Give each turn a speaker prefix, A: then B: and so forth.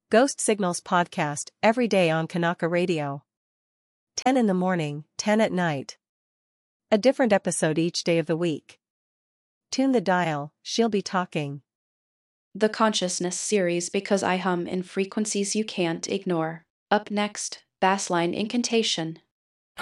A: Ghost Signals podcast every day on Kanaka Radio. 10 in the morning, 10 at night. A different episode each day of the week. Tune the dial, she'll be talking.
B: The Consciousness series because I hum in frequencies you can't ignore. Up next, Bassline Incantation.